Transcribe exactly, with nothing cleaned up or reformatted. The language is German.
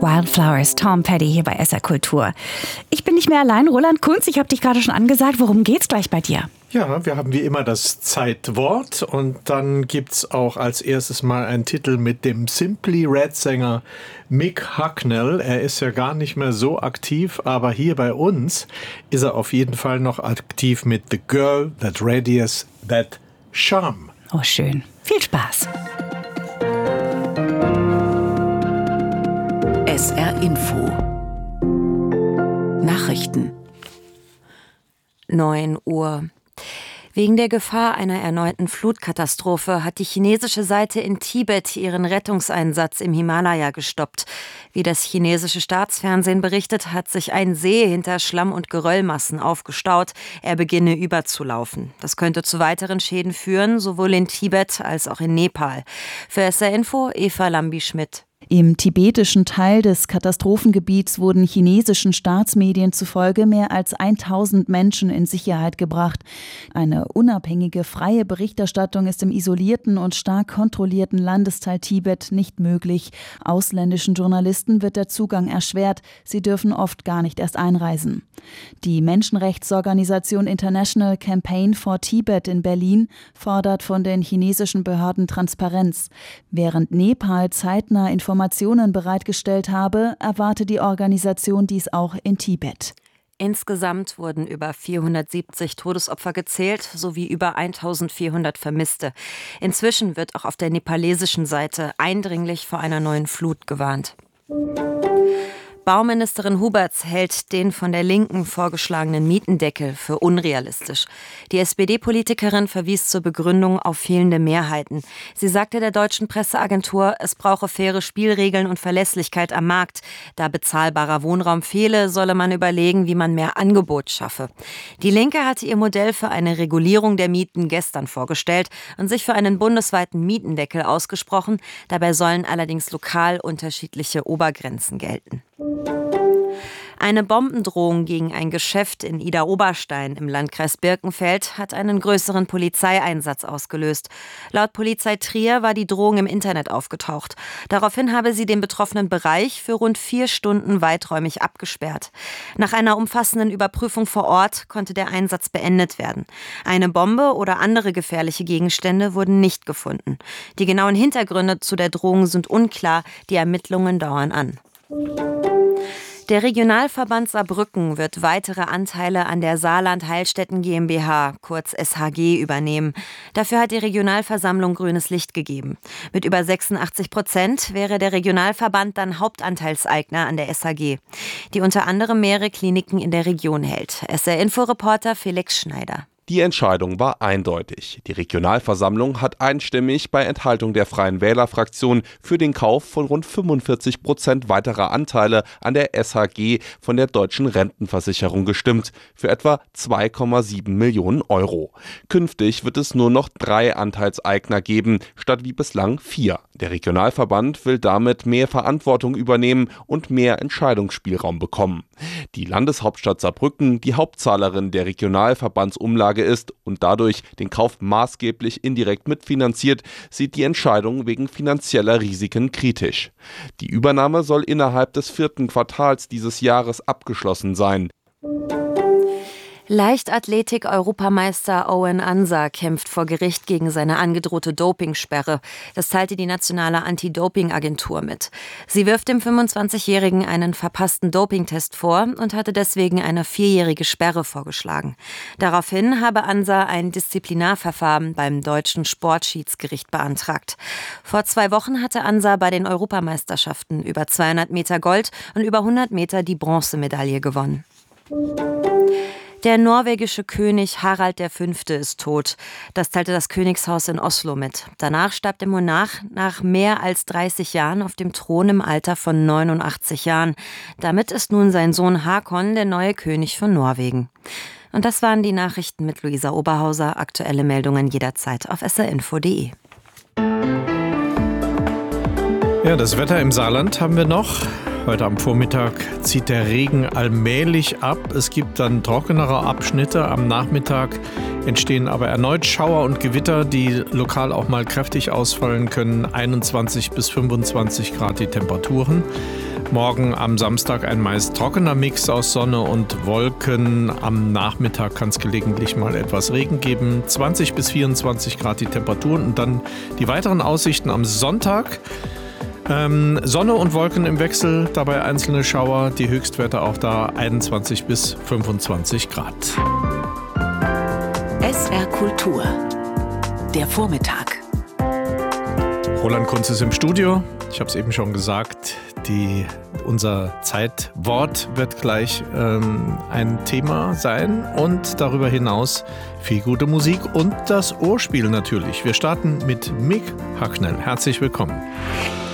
Wildflowers, Tom Petty hier bei S R Kultur. Ich bin nicht mehr allein, Roland Kunz, ich habe dich gerade schon angesagt. Worum geht's gleich bei dir? Ja, wir haben wie immer das Zeitwort und dann gibt's auch als erstes mal einen Titel mit dem Simply Red Sänger Mick Hucknall. Er ist ja gar nicht mehr so aktiv, aber hier bei uns ist er auf jeden Fall noch aktiv mit The Girl That Radiates That Charm. Oh, schön. Viel Spaß. S R Info Nachrichten neun Uhr. Wegen der Gefahr einer erneuten Flutkatastrophe hat die chinesische Seite in Tibet ihren Rettungseinsatz im Himalaya gestoppt. Wie das chinesische Staatsfernsehen berichtet, hat sich ein See hinter Schlamm- und Geröllmassen aufgestaut. Er beginne überzulaufen. Das könnte zu weiteren Schäden führen, sowohl in Tibet als auch in Nepal. Für S R Info Eva Lambi-Schmidt. Im tibetischen Teil des Katastrophengebiets wurden chinesischen Staatsmedien zufolge mehr als tausend Menschen in Sicherheit gebracht. Eine unabhängige, freie Berichterstattung ist im isolierten und stark kontrollierten Landesteil Tibet nicht möglich. Ausländischen Journalisten wird der Zugang erschwert. Sie dürfen oft gar nicht erst einreisen. Die Menschenrechtsorganisation International Campaign for Tibet in Berlin fordert von den chinesischen Behörden Transparenz. Während Nepal zeitnah Informationen Informationen bereitgestellt habe, erwarte die Organisation dies auch in Tibet. Insgesamt wurden über vierhundertsiebzig Todesopfer gezählt, sowie über eintausendvierhundert Vermisste. Inzwischen wird auch auf der nepalesischen Seite eindringlich vor einer neuen Flut gewarnt. Bauministerin Huberts hält den von der Linken vorgeschlagenen Mietendeckel für unrealistisch. Die S P D-Politikerin verwies zur Begründung auf fehlende Mehrheiten. Sie sagte der deutschen Presseagentur, es brauche faire Spielregeln und Verlässlichkeit am Markt. Da bezahlbarer Wohnraum fehle, solle man überlegen, wie man mehr Angebot schaffe. Die Linke hatte ihr Modell für eine Regulierung der Mieten gestern vorgestellt und sich für einen bundesweiten Mietendeckel ausgesprochen. Dabei sollen allerdings lokal unterschiedliche Obergrenzen gelten. Eine Bombendrohung gegen ein Geschäft in Idar-Oberstein im Landkreis Birkenfeld hat einen größeren Polizeieinsatz ausgelöst. Laut Polizei Trier war die Drohung im Internet aufgetaucht. Daraufhin habe sie den betroffenen Bereich für rund vier Stunden weiträumig abgesperrt. Nach einer umfassenden Überprüfung vor Ort konnte der Einsatz beendet werden. Eine Bombe oder andere gefährliche Gegenstände wurden nicht gefunden. Die genauen Hintergründe zu der Drohung sind unklar. Die Ermittlungen dauern an. Der Regionalverband Saarbrücken wird weitere Anteile an der Saarland Heilstätten GmbH, kurz S H G, übernehmen. Dafür hat die Regionalversammlung grünes Licht gegeben. Mit über sechsundachtzig Prozent wäre der Regionalverband dann Hauptanteilseigner an der S H G, die unter anderem mehrere Kliniken in der Region hält. S R-Info-Reporter Felix Schneider. Die Entscheidung war eindeutig. Die Regionalversammlung hat einstimmig bei Enthaltung der Freien Wähler-Fraktion für den Kauf von rund fünfundvierzig Prozent weiterer Anteile an der S H G von der Deutschen Rentenversicherung gestimmt, für etwa zwei Komma sieben Millionen Euro. Künftig wird es nur noch drei Anteilseigner geben, statt wie bislang vier. Der Regionalverband will damit mehr Verantwortung übernehmen und mehr Entscheidungsspielraum bekommen. Die Landeshauptstadt Saarbrücken, die Hauptzahlerin der Regionalverbandsumlage ist und dadurch den Kauf maßgeblich indirekt mitfinanziert, sieht die Entscheidung wegen finanzieller Risiken kritisch. Die Übernahme soll innerhalb des vierten Quartals dieses Jahres abgeschlossen sein. Leichtathletik-Europameister Owen Ansa kämpft vor Gericht gegen seine angedrohte Dopingsperre. Das teilte die nationale Anti-Doping-Agentur mit. Sie wirft dem fünfundzwanzigjährigen einen verpassten Dopingtest vor und hatte deswegen eine vierjährige Sperre vorgeschlagen. Daraufhin habe Ansa ein Disziplinarverfahren beim deutschen Sportschiedsgericht beantragt. Vor zwei Wochen hatte Ansa bei den Europameisterschaften über zweihundert Meter Gold und über hundert Meter die Bronzemedaille gewonnen. Der norwegische König Harald der Fünfte ist tot. Das teilte das Königshaus in Oslo mit. Danach starb der Monarch nach mehr als dreißig Jahren auf dem Thron im Alter von neunundachtzig Jahren. Damit ist nun sein Sohn Hakon der neue König von Norwegen. Und das waren die Nachrichten mit Luisa Oberhauser. Aktuelle Meldungen jederzeit auf s r info punkt d e. Ja, das Wetter im Saarland haben wir noch. Heute am Vormittag zieht der Regen allmählich ab. Es gibt dann trockenere Abschnitte. Am Nachmittag entstehen aber erneut Schauer und Gewitter, die lokal auch mal kräftig ausfallen können. einundzwanzig bis fünfundzwanzig Grad die Temperaturen. Morgen am Samstag ein meist trockener Mix aus Sonne und Wolken. Am Nachmittag kann es gelegentlich mal etwas Regen geben. zwanzig bis vierundzwanzig Grad die Temperaturen. Und dann die weiteren Aussichten am Sonntag. Ähm, Sonne und Wolken im Wechsel, dabei einzelne Schauer. Die Höchstwerte auch da einundzwanzig bis fünfundzwanzig Grad. S R Kultur. Der Vormittag. Roland Kunz ist im Studio. Ich habe es eben schon gesagt, die, unser Zeitwort wird gleich ähm, ein Thema sein und darüber hinaus viel gute Musik und das Ohrspiel natürlich. Wir starten mit Mick Hucknall. Herzlich willkommen.